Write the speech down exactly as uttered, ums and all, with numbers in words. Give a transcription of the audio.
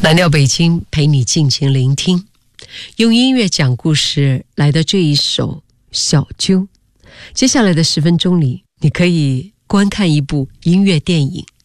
蓝调北京陪你尽情聆听，用音乐讲故事来的这一首小鸠。接下来的十分钟里，你可以观看一部音乐电影，